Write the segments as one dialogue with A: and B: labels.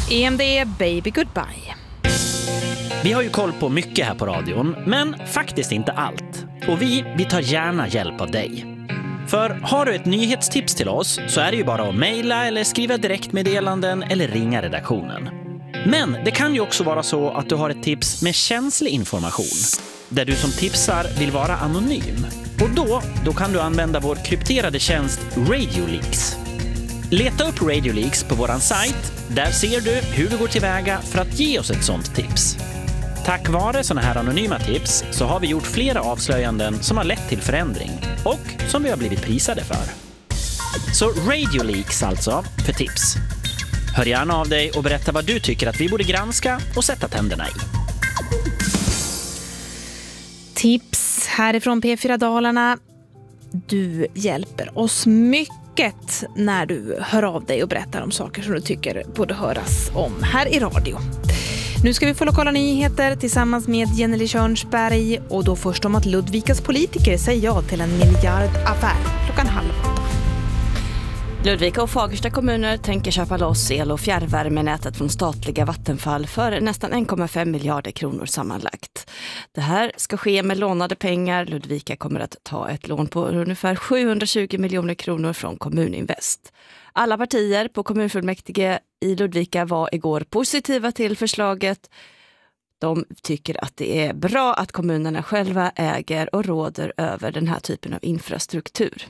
A: EMD Baby Goodbye.
B: Vi har ju koll på mycket här på radion, men faktiskt inte allt. Och vi tar gärna hjälp av dig. För har du ett nyhetstips till oss så är det ju bara att mejla eller skriva direktmeddelanden eller ringa redaktionen. Men det kan ju också vara så att du har ett tips med känslig information, där du som tipsar vill vara anonym. Och då kan du använda vår krypterade tjänst Radio Leaks. Leta upp Radio Leaks på våran sajt. Där ser du hur du går tillväga för att ge oss ett sånt tips. Tack vare såna här anonyma tips så har vi gjort flera avslöjanden som har lett till förändring och som vi har blivit prisade för. Så Radio Leaks alltså för tips. Hör gärna av dig och berätta vad du tycker att vi borde granska och sätta tänderna i.
A: Tips härifrån P4 Dalarna. Du hjälper oss mycket när du hör av dig och berättar om saker som du tycker borde höras om här i radio. Nu ska vi få lokala nyheter tillsammans med Jenny Körnsberg och då först om att Ludvikas politiker säger ja till en miljardaffär 7:30.
C: Ludvika och Fagersta kommuner tänker köpa loss el- och fjärrvärmenätet från statliga Vattenfall för nästan 1,5 miljarder kronor sammanlagt. Det här ska ske med lånade pengar. Ludvika kommer att ta ett lån på ungefär 720 miljoner kronor från Kommuninvest. Alla partier på kommunfullmäktige i Ludvika var igår positiva till förslaget. De tycker att det är bra att kommunerna själva äger och råder över den här typen av infrastruktur.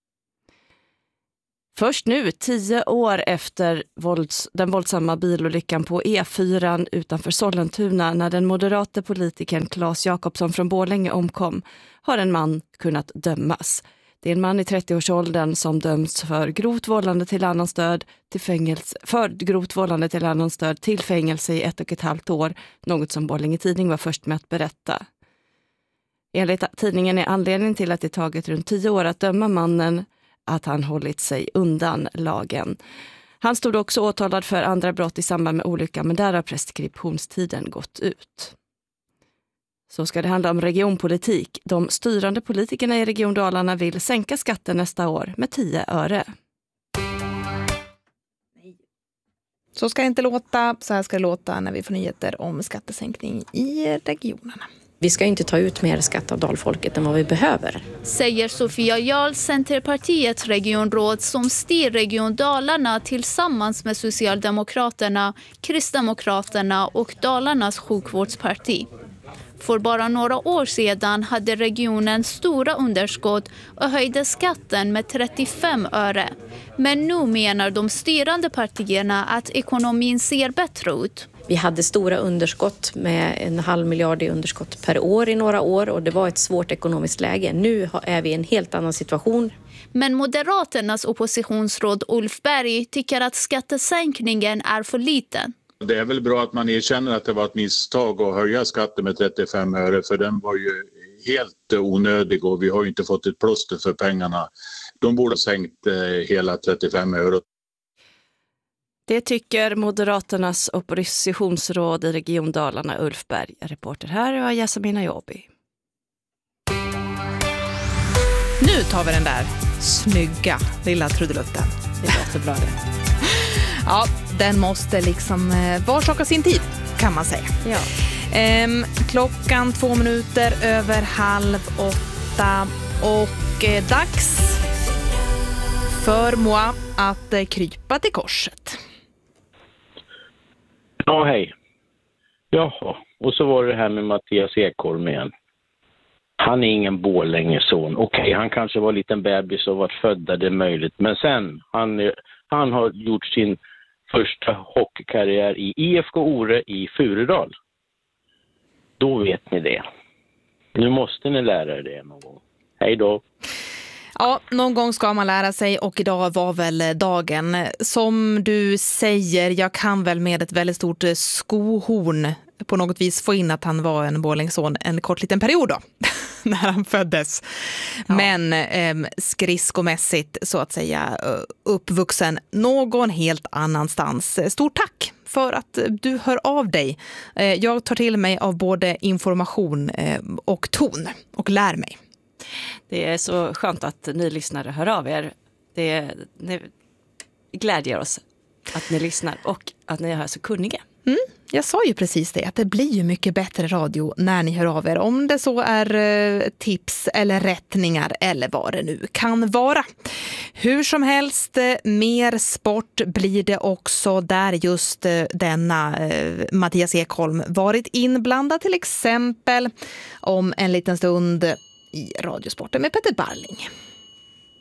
C: Först nu, 10 år efter den våldsamma bilolyckan på E4 utanför Sollentuna när den moderate politikern Claes Jakobsson från Borlänge omkom, har en man kunnat dömas. Det är en man i 30-årsåldern som döms för grovt vållande till annans död till fängelse, till fängelse i 1,5 år, något som Borlänge Tidning var först med att berätta. Enligt tidningen är anledningen till att det tagit runt 10 år att döma mannen att han hållit sig undan lagen. Han stod också åtalad för andra brott i samband med olyckan, men där har preskriptionstiden gått ut. Så ska det handla om regionpolitik. De styrande politikerna i Region Dalarna vill sänka skatten nästa år med 10 öre.
A: Så ska det inte låta. Så här ska det låta när vi får nyheter om skattesänkning i regionerna.
D: Vi ska inte ta ut mer skatt av dalfolket än vad vi behöver.
E: Säger Sofia Jarl, Centerpartiets regionråd som styr Region Dalarna tillsammans med Socialdemokraterna, Kristdemokraterna och Dalarnas sjukvårdsparti. För bara några år sedan hade regionen stora underskott och höjde skatten med 35 öre. Men nu menar de styrande partierna att ekonomin ser bättre ut.
D: Vi hade stora underskott med 1,5 miljard i underskott per år i några år och det var ett svårt ekonomiskt läge. Nu är vi i en helt annan situation.
E: Men Moderaternas oppositionsråd Ulf Berg tycker att skattesänkningen är för liten.
F: Det är väl bra att man erkänner att det var ett misstag att höja skatten med 35 öre för den var ju helt onödig och vi har ju inte fått ett plåster för pengarna. De borde ha sänkt hela 35 öre.
C: Det tycker Moderaternas oppositionsråd i Region Dalarna Ulf Berg. Reporter här var Jasmina Jobi.
A: Nu tar vi den där snygga lilla trudelutten.
C: Det låter bra det.
A: Ja, den måste liksom varsaka sin tid kan man säga.
C: Ja.
A: Klockan 7:07 och dags för moi att krypa till korset.
G: Ja, hej. Jaha, och så var det här med Mattias Ekholm igen. Han är ingen Borlängeson. Okej, han kanske var en liten bebis och var född där det är möjligt. Men sen, han har gjort sin första hockeykarriär i IFK Ore i Furudal. Då vet ni det. Nu måste ni lära er det någon gång. Hej då.
A: Ja, någon gång ska man lära sig och idag var väl dagen. Som du säger, jag kan väl med ett väldigt stort skohorn på något vis få in att han var en Borlängeson en kort liten period då, när han föddes. Ja. Men skridskomässigt så att säga uppvuxen någon helt annanstans. Stort tack för att du hör av dig. Jag tar till mig av både information och ton och lär mig.
C: Det är så skönt att ni lyssnare hör av er. Det glädjer oss att ni lyssnar. Och att ni är så kunniga.
A: Jag sa ju precis det, att det blir ju mycket bättre radio när ni hör av er. Om det så är tips eller rättningar eller vad det nu kan vara. Hur som helst, mer sport blir det också där just denna Mattias Ekholm varit inblandad, till exempel om en liten stund i Radiosporten med Peter Barling.